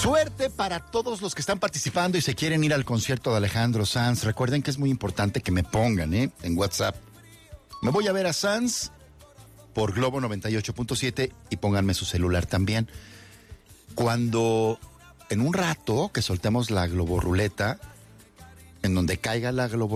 Suerte para todos los que están participando y se quieren ir al concierto de Alejandro Sanz. Recuerden que es muy importante que me pongan en WhatsApp. Me voy a ver a Sanz por Globo 98.7 y pónganme su celular también. Cuando en un rato que soltemos la globoruleta, en donde caiga la globo